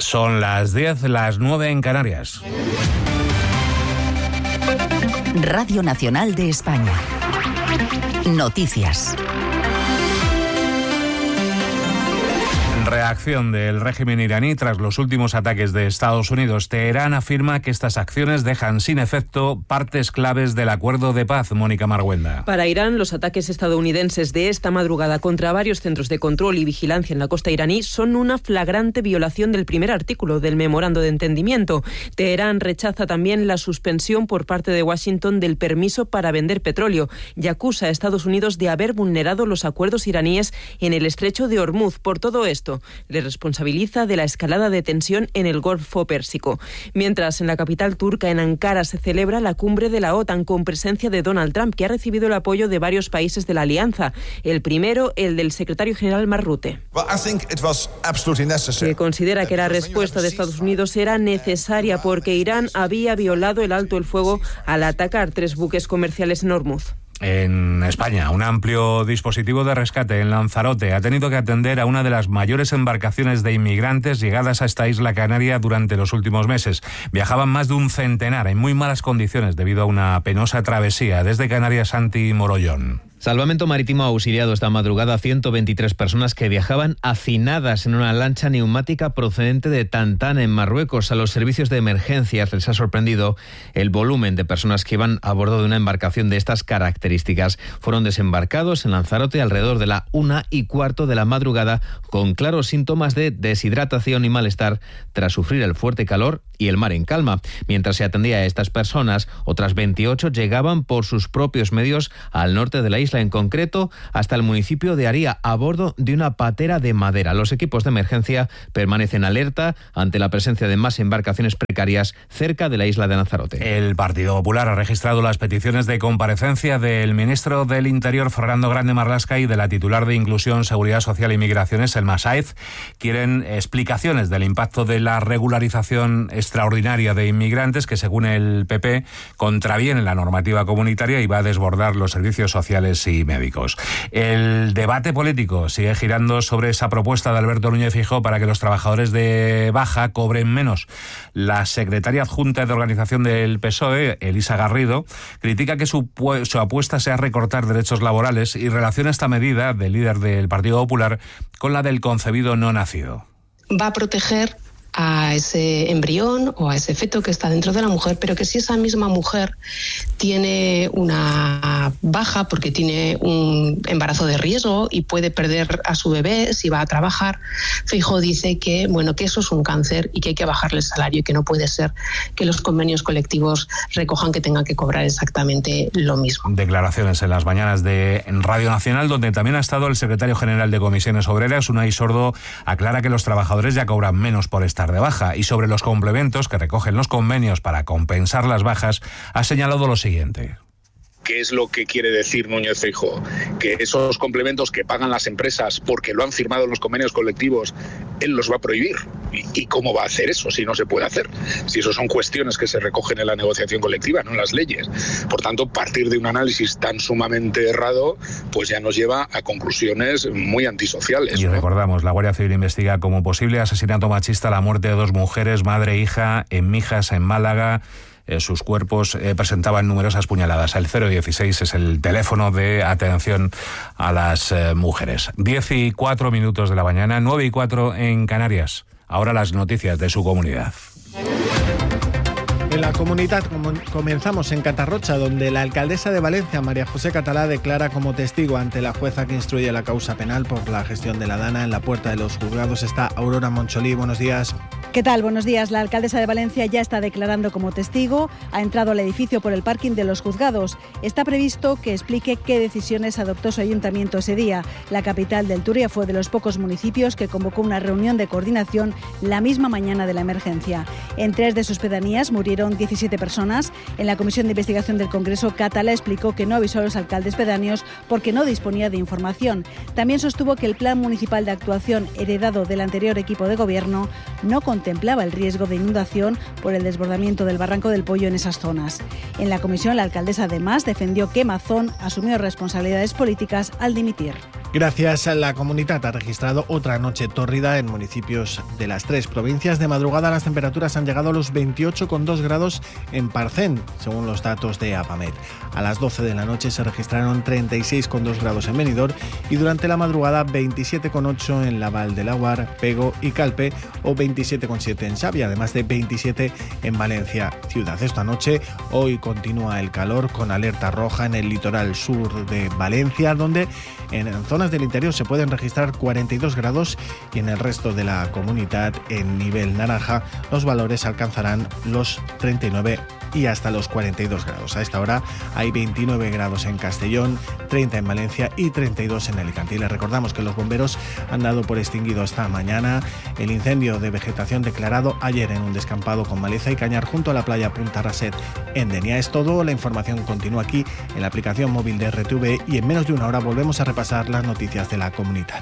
Son las 10, las 9 en Canarias. Radio Nacional de España. Noticias. Reacción del régimen iraní tras los últimos ataques de Estados Unidos. Teherán afirma que estas acciones dejan sin efecto partes claves del acuerdo de paz. Mónica Marguenda. Para Irán, los ataques estadounidenses de esta madrugada contra varios centros de control y vigilancia en la costa iraní son una flagrante violación del primer artículo del memorando de entendimiento. Teherán rechaza también la suspensión por parte de Washington del permiso para vender petróleo y acusa a Estados Unidos de haber vulnerado los acuerdos iraníes en el estrecho de Hormuz. Por todo esto, le responsabiliza de la escalada de tensión en el Golfo Pérsico. Mientras, en la capital turca, en Ankara, se celebra la cumbre de la OTAN con presencia de Donald Trump, que ha recibido el apoyo de varios países de la alianza. El primero, el del secretario general Mark Rutte, que considera que la respuesta de Estados Unidos era necesaria porque Irán había violado el alto el fuego al atacar 3 buques comerciales en Hormuz. En España, un amplio dispositivo de rescate en Lanzarote ha tenido que atender a una de las mayores embarcaciones de inmigrantes llegadas a esta isla canaria durante los últimos meses. Viajaban más de un centenar en muy malas condiciones debido a una penosa travesía desde Canarias. Santi Morollón. Salvamento Marítimo ha auxiliado esta madrugada a 123 personas que viajaban hacinadas en una lancha neumática procedente de Tantán, en Marruecos. A los servicios de emergencias les ha sorprendido el volumen de personas que iban a bordo de una embarcación de estas características. Fueron desembarcados en Lanzarote alrededor de la 1:15 de la madrugada con claros síntomas de deshidratación y malestar tras sufrir el fuerte calor y el mar en calma. Mientras se atendía a estas personas, otras 28 llegaban por sus propios medios al norte de la isla, en concreto hasta el municipio de Aría, a bordo de una patera de madera. Los equipos de emergencia permanecen alerta ante la presencia de más embarcaciones precarias cerca de la isla de Lanzarote. El Partido Popular ha registrado las peticiones de comparecencia del ministro del Interior, Fernando Grande Marlaska, y de la titular de Inclusión, Seguridad Social y Migraciones, Selma Sáez. Quieren explicaciones del impacto de la regularización extraordinaria de inmigrantes que, según el PP, contraviene la normativa comunitaria y va a desbordar los servicios sociales y médicos. El debate político sigue girando sobre esa propuesta de Alberto Núñez Feijóo para que los trabajadores de baja cobren menos. La secretaria adjunta de organización del PSOE, Elisa Garrido, critica que su apuesta sea recortar derechos laborales y relaciona esta medida del líder del Partido Popular con la del concebido no nacido. Va a proteger a ese embrión o a ese feto que está dentro de la mujer, pero que si esa misma mujer tiene una baja porque tiene un embarazo de riesgo y puede perder a su bebé si va a trabajar, Feijóo dice que eso es un cáncer y que hay que bajarle el salario y que no puede ser que los convenios colectivos recojan que tengan que cobrar exactamente lo mismo. Declaraciones en las mañanas de Radio Nacional, donde también ha estado el secretario general de Comisiones Obreras, Unai Sordo, aclara que los trabajadores ya cobran menos por estar de baja, y sobre los complementos que recogen los convenios para compensar las bajas ha señalado lo siguiente. ¿Qué es lo que quiere decir Núñez Feijóo? Que esos complementos que pagan las empresas porque lo han firmado en los convenios colectivos, él los va a prohibir. ¿Y cómo va a hacer eso si no se puede hacer? Si eso son cuestiones que se recogen en la negociación colectiva, no en las leyes. Por tanto, partir de un análisis tan sumamente errado, pues ya nos lleva a conclusiones muy antisociales. Y recordamos, la Guardia Civil investiga como posible asesinato machista la muerte de 2 mujeres, madre e hija, en Mijas, en Málaga. Sus cuerpos presentaban numerosas puñaladas. El 016 es el teléfono de atención a las mujeres. 10:04 de la mañana, 9:04 en Canarias. Ahora las noticias de su comunidad. En la comunidad comenzamos en Catarrocha, donde la alcaldesa de Valencia, María José Catalá, declara como testigo ante la jueza que instruye la causa penal por la gestión de la Dana. En la puerta de los juzgados está Aurora Moncholí. Buenos días. ¿Qué tal? Buenos días. La alcaldesa de Valencia ya está declarando como testigo. Ha entrado al edificio por el parking de los juzgados. Está previsto que explique qué decisiones adoptó su ayuntamiento ese día. La capital del Turia fue de los pocos municipios que convocó una reunión de coordinación la misma mañana de la emergencia. En 3 de sus pedanías murieron 17 personas. En la Comisión de Investigación del Congreso, Catalá explicó que no avisó a los alcaldes pedáneos porque no disponía de información. También sostuvo que el plan municipal de actuación heredado del anterior equipo de gobierno no contemplaba el riesgo de inundación por el desbordamiento del Barranco del Pollo en esas zonas. En la comisión, la alcaldesa además defendió que Mazón asumió responsabilidades políticas al dimitir. Gracias. La Comunitat ha registrado otra noche tórrida en municipios de las 3 provincias. De madrugada las temperaturas han llegado a los 28,2 grados en Parcén, según los datos de APAMET. A las 12 de la noche se registraron 36,2 grados en Benidorm y durante la madrugada 27,8 en la Val de Laguar, Pego y Calpe o 27,7 en Xàbia, además de 27 en Valencia ciudad. Esta noche, hoy continúa el calor con alerta roja en el litoral sur de Valencia, donde en zonas del interior se pueden registrar 42 grados y en el resto de la Comunitat, en nivel naranja, los valores alcanzarán los 39 y hasta los 42 grados. A esta hora hay 29 grados en Castellón, 30 en Valencia y 32 en Alicante. Y les recordamos que los bomberos han dado por extinguido esta mañana el incendio de vegetación declarado ayer en un descampado con maleza y cañar junto a la playa Punta Raset en Denia. Es todo, la información continúa aquí en la aplicación móvil de RTV y en menos de una hora volvemos a repasar las noticias de la Comunitat.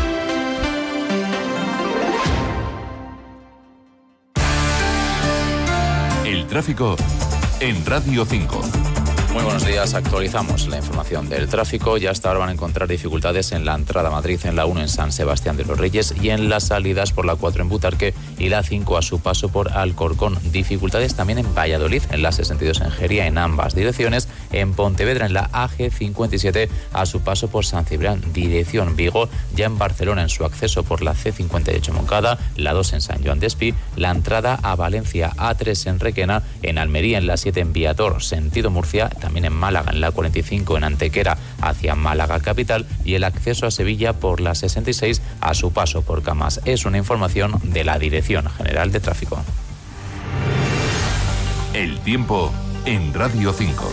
El tráfico en Radio 5. Muy buenos días, actualizamos la información del tráfico. Ya hasta ahora van a encontrar dificultades en la entrada a Madrid, en la 1 en San Sebastián de los Reyes y en las salidas por la 4 en Butarque y la 5 a su paso por Alcorcón. Dificultades también en Valladolid, en la 62 en Jería, en ambas direcciones. En Pontevedra, en la AG57 a su paso por San Cibrián, dirección Vigo. Ya en Barcelona, en su acceso por la C58 Moncada, la 2 en San Joan d'Espí, la entrada a Valencia, A3 en Requena, en Almería, en la 7 en Viator, sentido Murcia, también en Málaga, en la 45 en Antequera hacia Málaga capital y el acceso a Sevilla por la 66 a su paso por Camas. Es una información de la Dirección General de Tráfico. El tiempo en Radio 5.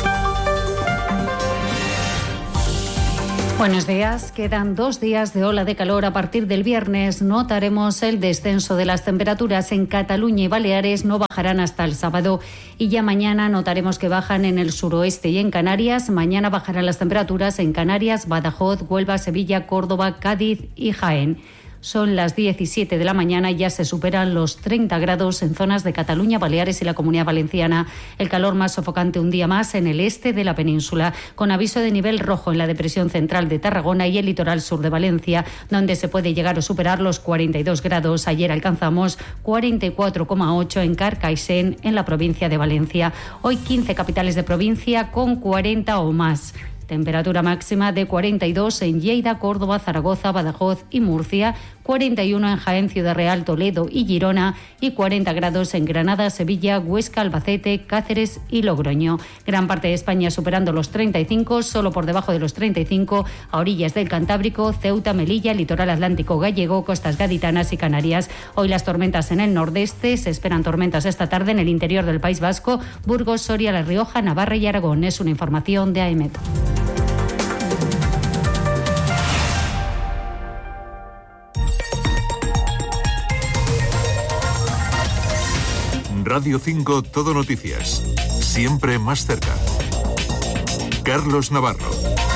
Buenos días. Quedan 2 días de ola de calor. A partir del viernes notaremos el descenso de las temperaturas en Cataluña y Baleares. No bajarán hasta el sábado y ya mañana notaremos que bajan en el suroeste y en Canarias. Mañana bajarán las temperaturas en Canarias, Badajoz, Huelva, Sevilla, Córdoba, Cádiz y Jaén. Son las 17 de la mañana y ya se superan los 30 grados en zonas de Cataluña, Baleares y la Comunidad Valenciana. El calor más sofocante un día más en el este de la península, con aviso de nivel rojo en la depresión central de Tarragona y el litoral sur de Valencia, donde se puede llegar a superar los 42 grados. Ayer alcanzamos 44,8 en Carcaixent, en la provincia de Valencia. Hoy 15 capitales de provincia con 40 o más. Temperatura máxima de 42 en Lleida, Córdoba, Zaragoza, Badajoz y Murcia, 41 en Jaén, Ciudad Real, Toledo y Girona y 40 grados en Granada, Sevilla, Huesca, Albacete, Cáceres y Logroño. Gran parte de España superando los 35, solo por debajo de los 35 a orillas del Cantábrico, Ceuta, Melilla, litoral atlántico gallego, costas gaditanas y Canarias. Hoy las tormentas en el nordeste, se esperan tormentas esta tarde en el interior del País Vasco, Burgos, Soria, La Rioja, Navarra y Aragón. Es una información de AEMET. Radio 5 Todo Noticias. Siempre más cerca. Carlos Navarro.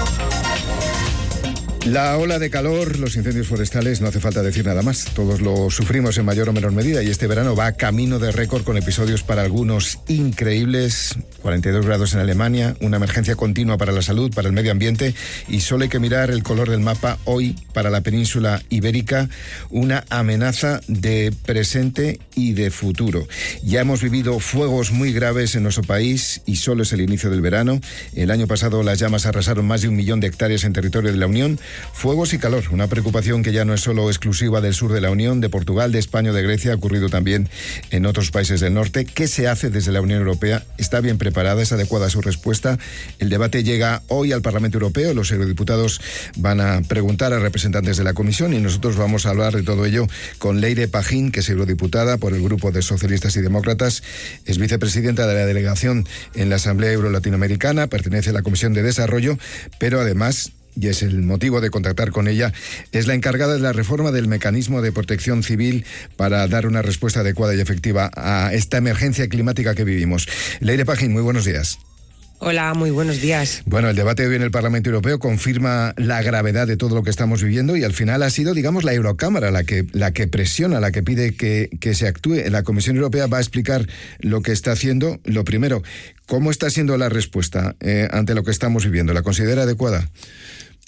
La ola de calor, los incendios forestales, no hace falta decir nada más. Todos lo sufrimos en mayor o menor medida y este verano va camino de récord con episodios para algunos increíbles. 42 grados en Alemania, una emergencia continua para la salud, para el medio ambiente y solo hay que mirar el color del mapa hoy para la península ibérica, una amenaza de presente y de futuro. Ya hemos vivido fuegos muy graves en nuestro país y solo es el inicio del verano. El año pasado las llamas arrasaron más de 1 millón de hectáreas en territorio de la Unión. Fuegos y calor, una preocupación que ya no es solo exclusiva del sur de la Unión, de Portugal, de España o de Grecia, ha ocurrido también en otros países del norte. ¿Qué se hace desde la Unión Europea? ¿Está bien preparada? ¿Es adecuada su respuesta? El debate llega hoy al Parlamento Europeo. Los eurodiputados van a preguntar a representantes de la Comisión y nosotros vamos a hablar de todo ello con Leire Pagín, que es eurodiputada por el Grupo de Socialistas y Demócratas, es vicepresidenta de la delegación en la Asamblea Euro-Latinoamericana, pertenece a la Comisión de Desarrollo, pero además, y es el motivo de contactar con ella, es la encargada de la reforma del mecanismo de protección civil para dar una respuesta adecuada y efectiva a esta emergencia climática que vivimos. Leire Pagín, muy buenos días. Hola, muy buenos días. Bueno, el debate de hoy en el Parlamento Europeo confirma la gravedad de todo lo que estamos viviendo y al final ha sido, digamos, la Eurocámara la que presiona, la que pide que se actúe. La Comisión Europea va a explicar lo que está haciendo. Lo primero, ¿cómo está siendo la respuesta ante lo que estamos viviendo? ¿La considera adecuada?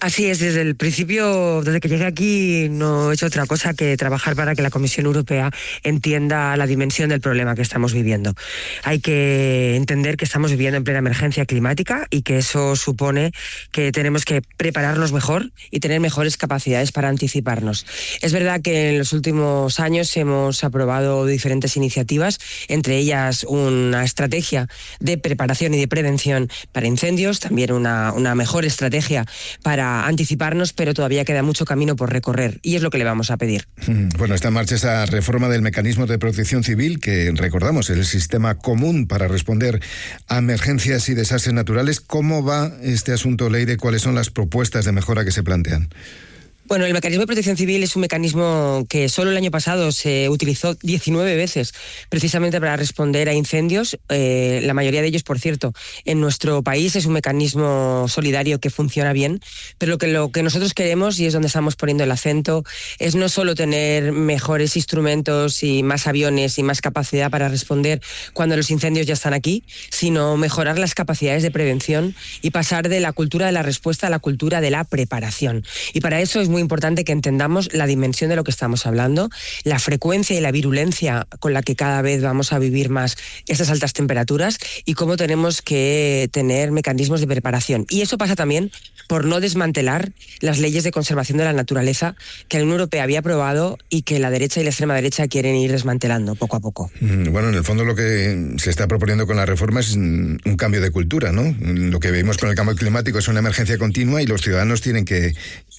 Así es, desde el principio, desde que llegué aquí, no he hecho otra cosa que trabajar para que la Comisión Europea entienda la dimensión del problema que estamos viviendo. Hay que entender que estamos viviendo en plena emergencia climática y que eso supone que tenemos que prepararnos mejor y tener mejores capacidades para anticiparnos. Es verdad que en los últimos años hemos aprobado diferentes iniciativas, entre ellas una estrategia de preparación y de prevención para incendios, también una mejor estrategia para anticiparnos, pero todavía queda mucho camino por recorrer y es lo que le vamos a pedir. Bueno, está en marcha esa reforma del mecanismo de protección civil que, recordamos, es el sistema común para responder a emergencias y desastres naturales. ¿Cómo va este asunto, Leire? ¿Cuáles son las propuestas de mejora que se plantean? Bueno, el mecanismo de protección civil es un mecanismo que solo el año pasado se utilizó 19 veces precisamente para responder a incendios. La mayoría de ellos, por cierto, en nuestro país es un mecanismo solidario que funciona bien, pero lo que nosotros queremos, y es donde estamos poniendo el acento, es no solo tener mejores instrumentos y más aviones y más capacidad para responder cuando los incendios ya están aquí, sino mejorar las capacidades de prevención y pasar de la cultura de la respuesta a la cultura de la preparación. Y para eso es muy importante que entendamos la dimensión de lo que estamos hablando, la frecuencia y la virulencia con la que cada vez vamos a vivir más estas altas temperaturas y cómo tenemos que tener mecanismos de preparación. Y eso pasa también por no desmantelar las leyes de conservación de la naturaleza que la Unión Europea había aprobado y que la derecha y la extrema derecha quieren ir desmantelando poco a poco. Bueno, en el fondo lo que se está proponiendo con la reforma es un cambio de cultura, ¿no? Lo que vemos con el cambio climático es una emergencia continua y los ciudadanos tienen que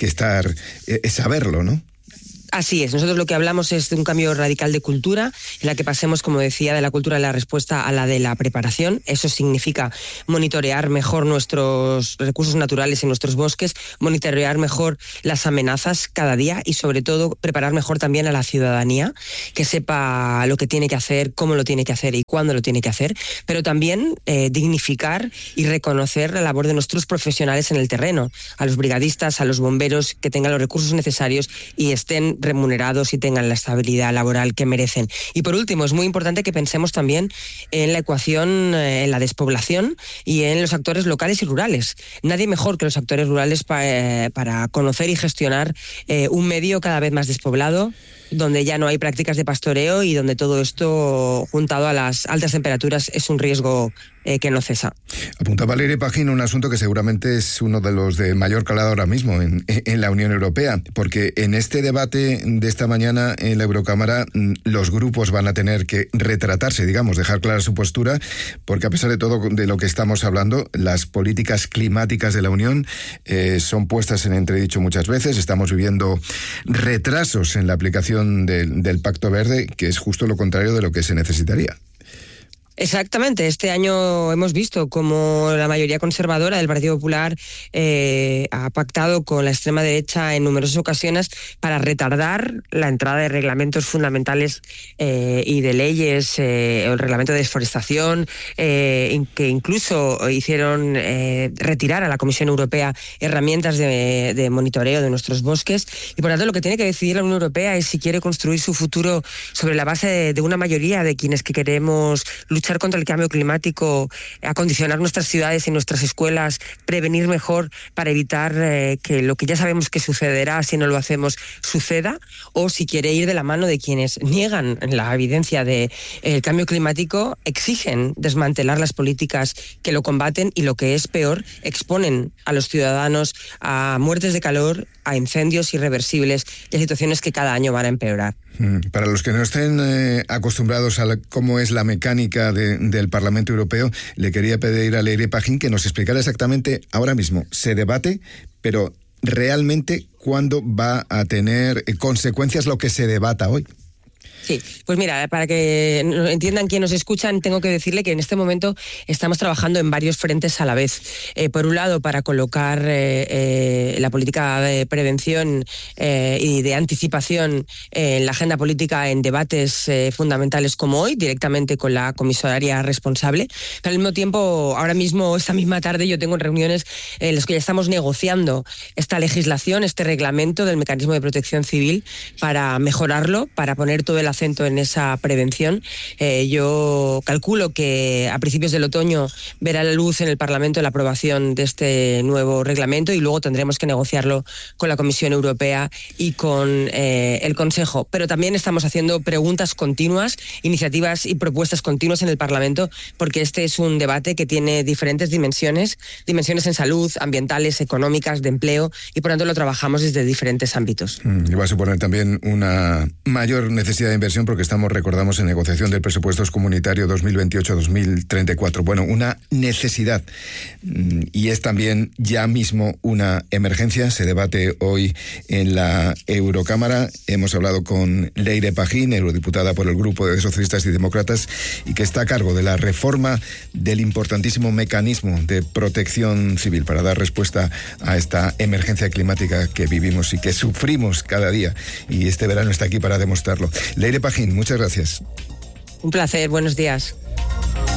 saberlo, ¿no? Así es, nosotros lo que hablamos es de un cambio radical de cultura, en la que pasemos, como decía, de la cultura de la respuesta a la de la preparación. Eso significa monitorear mejor nuestros recursos naturales y nuestros bosques, monitorear mejor las amenazas cada día y, sobre todo, preparar mejor también a la ciudadanía, que sepa lo que tiene que hacer, cómo lo tiene que hacer y cuándo lo tiene que hacer, pero también dignificar y reconocer la labor de nuestros profesionales en el terreno, a los brigadistas, a los bomberos, que tengan los recursos necesarios y estén remunerados y tengan la estabilidad laboral que merecen. Y por último, es muy importante que pensemos también en la ecuación, en la despoblación y en los actores locales y rurales. Nadie mejor que los actores rurales para conocer y gestionar un medio cada vez más despoblado, donde ya no hay prácticas de pastoreo y donde todo esto, juntado a las altas temperaturas, es un riesgo que no cesa. Apuntaba Leire Pagín un asunto que seguramente es uno de los de mayor calado ahora mismo en la Unión Europea, porque en este debate de esta mañana en la Eurocámara los grupos van a tener que retratarse, digamos, dejar clara su postura, porque a pesar de todo de lo que estamos hablando, las políticas climáticas de la Unión son puestas en entredicho muchas veces. Estamos viviendo retrasos en la aplicación del Pacto Verde, que es justo lo contrario de lo que se necesitaría. Exactamente. Este año hemos visto cómo la mayoría conservadora del Partido Popular ha pactado con la extrema derecha en numerosas ocasiones para retardar la entrada de reglamentos fundamentales y de leyes, el reglamento de desforestación, que incluso hicieron retirar a la Comisión Europea herramientas de monitoreo de nuestros bosques. Y por tanto, lo que tiene que decidir la Unión Europea es si quiere construir su futuro sobre la base de una mayoría de quienes que queremos luchar contra el cambio climático, acondicionar nuestras ciudades y nuestras escuelas, prevenir mejor para evitar que lo que ya sabemos que sucederá si no lo hacemos suceda, o si quiere ir de la mano de quienes niegan la evidencia del cambio climático, exigen desmantelar las políticas que lo combaten y, lo que es peor, exponen a los ciudadanos a muertes de calor, a incendios irreversibles y a situaciones que cada año van a empeorar. Para los que no estén acostumbrados a cómo es la mecánica del Parlamento Europeo, le quería pedir a Leire Pagín que nos explicara exactamente, ahora mismo se debate, pero realmente cuándo va a tener consecuencias lo que se debata hoy. Sí, pues mira, para que entiendan quienes nos escuchan, tengo que decirle que en este momento estamos trabajando en varios frentes a la vez. Por un lado, para colocar la política de prevención y de anticipación en la agenda política en debates fundamentales como hoy, directamente con la comisaria responsable. Pero al mismo tiempo, ahora mismo, esta misma tarde, yo tengo reuniones en las que ya estamos negociando esta legislación, este reglamento del mecanismo de protección civil, para mejorarlo, para poner todo el acento en esa prevención. Yo calculo que a principios del otoño verá la luz en el Parlamento la aprobación de este nuevo reglamento y luego tendremos que negociarlo con la Comisión Europea y con el Consejo. Pero también estamos haciendo preguntas continuas, iniciativas y propuestas continuas en el Parlamento, porque este es un debate que tiene diferentes dimensiones en salud, ambientales, económicas, de empleo, y por tanto lo trabajamos desde diferentes ámbitos. Y va a suponer también una mayor necesidad de inversión porque recordamos, en negociación del presupuestos comunitario 2028-2034. Bueno, una necesidad, y es también ya mismo una emergencia. Se debate hoy en la Eurocámara. Hemos hablado con Leire Pagín, eurodiputada por el Grupo de Socialistas y Demócratas, y que está a cargo de la reforma del importantísimo mecanismo de protección civil para dar respuesta a esta emergencia climática que vivimos y que sufrimos cada día. Y este verano está aquí para demostrarlo. Leire Pagín, muchas gracias. Un placer, buenos días.